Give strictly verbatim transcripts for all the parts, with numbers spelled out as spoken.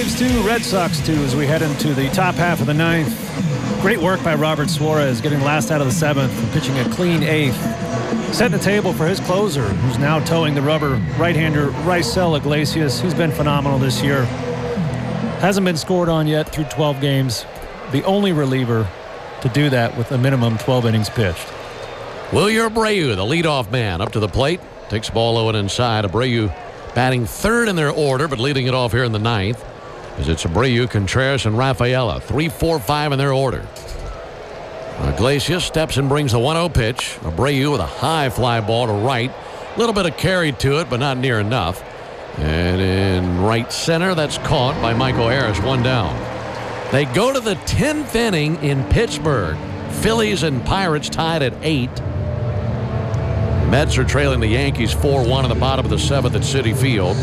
Braves two, Red Sox two as we head into the top half of the ninth. Great work by Robert Suarez, getting last out of the seventh and pitching a clean eighth. Setting the table for his closer, who's now towing the rubber, right-hander Raisel Iglesias. He's been phenomenal this year. Hasn't been scored on yet through twelve games. The only reliever to do that with a minimum twelve innings pitched. Wilyer Abreu, the leadoff man, up to the plate. Takes the ball low and inside. Abreu batting third in their order, but leading it off here in the ninth. As it's Abreu, Contreras, and Rafaela. Three, four, five in their order. Iglesias steps and brings the one oh pitch. Abreu with a high fly ball to right. A little bit of carry to it, but not near enough. And in right center, that's caught by Michael Harris. One down. They go to the tenth inning in Pittsburgh. Phillies and Pirates tied at eight. Mets are trailing the Yankees four one in the bottom of the seventh at Citi Field.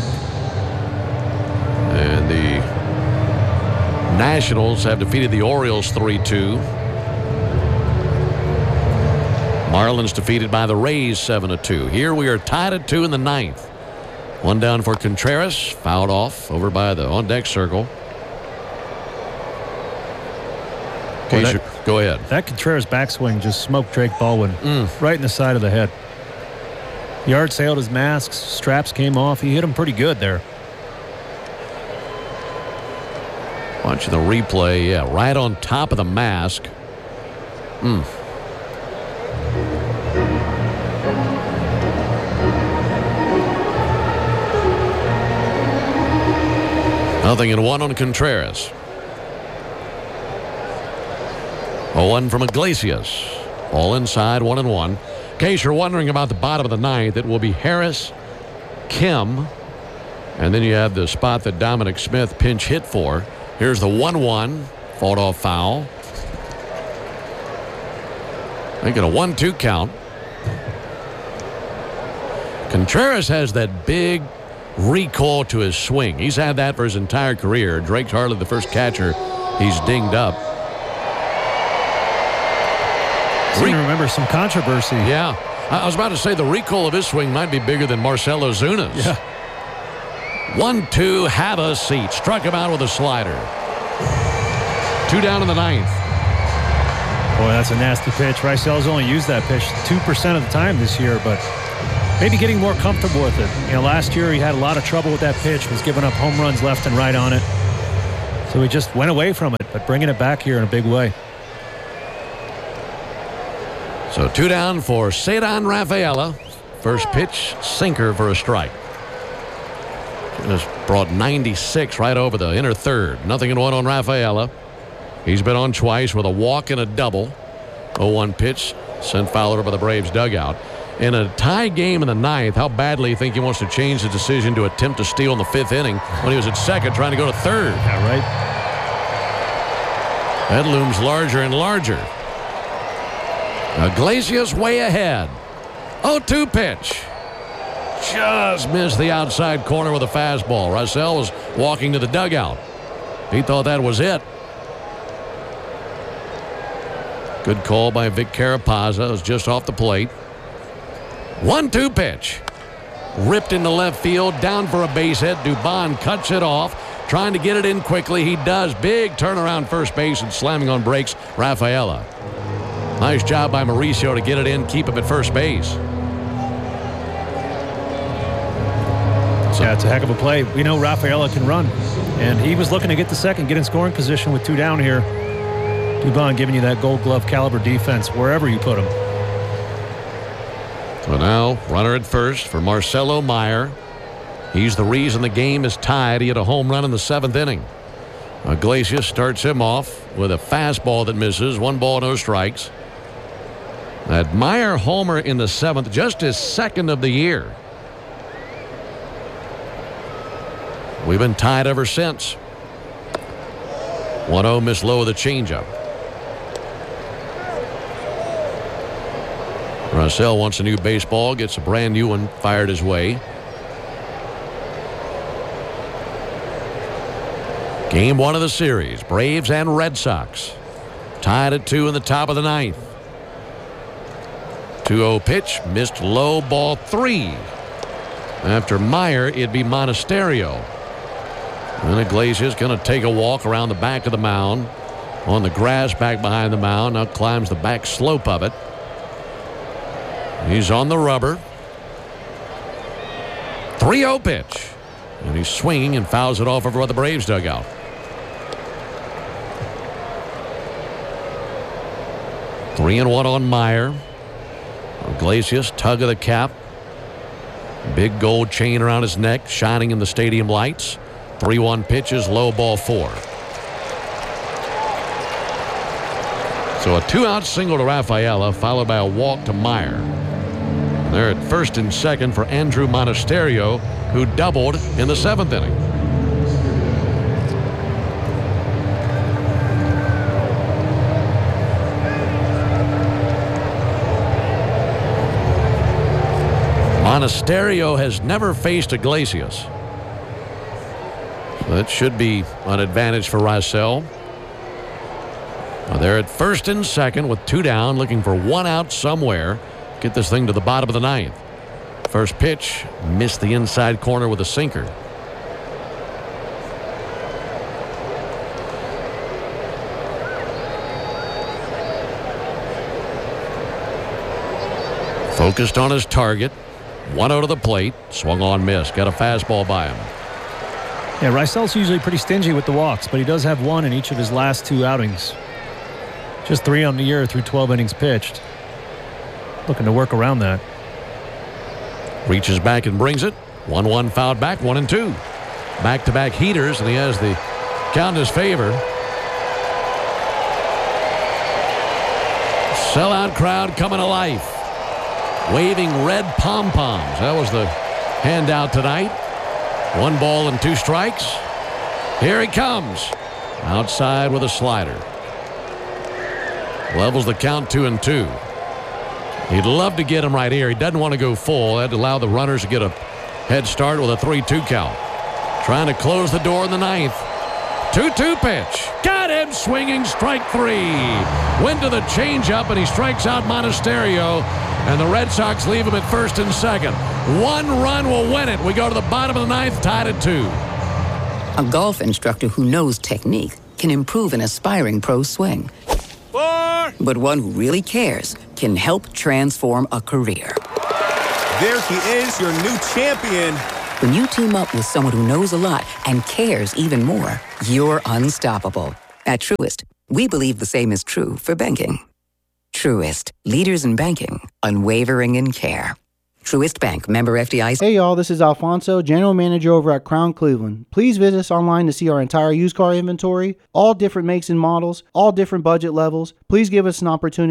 And the Nationals have defeated the Orioles three two. Marlins defeated by the Rays seven to two. Here we are tied at two in the ninth. One down for Contreras. Fouled off over by the on-deck circle. Well, that, go ahead. That Contreras backswing just smoked Drake Baldwin mm. right in the side of the head. Yard sailed his masks. Straps came off. He hit him pretty good there. Watching the replay. Yeah, right on top of the mask. Hmm. Nothing in one on Contreras. oh one from Iglesias. All inside, one and one. In case you're wondering about the bottom of the ninth, it will be Harris, Kim, and then you have the spot that Dominic Smith pinch hit for. Here's the one one. Fought off foul. Making a one two count. Contreras has that big recoil to his swing. He's had that for his entire career. Drake's hardly the first catcher he's dinged up. I seem to remember some controversy. Yeah. I was about to say the recoil of his swing might be bigger than Marcell Ozuna's. Yeah. one two, have a seat. Struck him out with a slider. Two down in the ninth. Boy, that's a nasty pitch. Raisel's only used that pitch two percent of the time this year, but maybe getting more comfortable with it. You know, last year he had a lot of trouble with that pitch, was giving up home runs left and right on it. So he just went away from it, but bringing it back here in a big way. So two down for Ceddanne Rafaela. First pitch, sinker for a strike. Just brought ninety-six right over the inner third. Nothing in one on Rafaela. He's been on twice with a walk and a double. oh one pitch sent foul over by the Braves dugout. In a tie game in the ninth, how badly do you think he wants to change his decision to attempt to steal in the fifth inning when he was at second trying to go to third? Yeah, right. That looms larger and larger. Iglesias way ahead. oh two pitch. Just missed the outside corner with a fastball. Raisel was walking to the dugout. He thought that was it. Good call by Vic Carapazza. It was just off the plate. one two pitch. Ripped into left field. Down for a base hit. Dubon cuts it off. Trying to get it in quickly. He does. Big turnaround first base and slamming on brakes. Rafaela. Nice job by Mauricio to get it in. Keep him at first base. So, yeah, it's a heck of a play. We know Rafaela can run. And he was looking to get the second, get in scoring position with two down here. Dubon giving you that gold glove caliber defense wherever you put him. So now, runner at first for Marcelo Meyer. He's the reason the game is tied. He had a home run in the seventh inning. Iglesias starts him off with a fastball that misses. One ball, no strikes. That Meyer homer in the seventh, just his second of the year. We've been tied ever since. one oh missed low with a changeup. Raisel wants a new baseball, gets a brand new one fired his way. Game one of the series, Braves and Red Sox. Tied at two in the top of the ninth. two oh pitch, missed low, ball three. After Meyer, it'd be Monasterio. And Iglesias going to take a walk around the back of the mound. On the grass back behind the mound. Now climbs the back slope of it. He's on the rubber. three oh pitch. And he's swinging and fouls it off over by the Braves dugout. Three and one on Meyer. Iglesias, tug of the cap. Big gold chain around his neck, shining in the stadium lights. three one pitches, low, ball four. So a two-out single to Rafaela, followed by a walk to Meyer. They're at first and second for Andrew Monasterio, who doubled in the seventh inning. Monasterio has never faced Iglesias. So that should be an advantage for Raisel. Well, they're at first and second with two down, looking for one out somewhere. Get this thing to the bottom of the ninth. First pitch, missed the inside corner with a sinker. Focused on his target. one oh to the plate. Swung on, miss. Got a fastball by him. Yeah, Raisel's usually pretty stingy with the walks, but he does have one in each of his last two outings. Just three on the year through twelve innings pitched. Looking to work around that. Reaches back and brings it. one one fouled back, one and two. Back-to-back heaters, and he has the count in his favor. Sellout crowd coming to life. Waving red pom-poms. That was the handout tonight. One ball and two strikes. Here he comes. Outside with a slider. Levels the count two and two. He'd love to get him right here. He doesn't want to go full. That'd allow the runners to get a head start with a three two count. Trying to close the door in the ninth. two two pitch. Got him swinging, strike three. Went to the changeup, and he strikes out Monasterio. And the Red Sox leave him at first and second. One run will win it. We go to the bottom of the ninth, tied at two. A golf instructor who knows technique can improve an aspiring pro's swing. Four. But one who really cares can help transform a career. There he is, your new champion. When you team up with someone who knows a lot and cares even more, you're unstoppable. At Truist, we believe the same is true for banking. Truist, leaders in banking, unwavering in care. Truist Bank, member F D I C. Hey y'all, this is Alfonso, General Manager over at Crown Cleveland. Please visit us online to see our entire used car inventory, all different makes and models, all different budget levels. Please give us an opportunity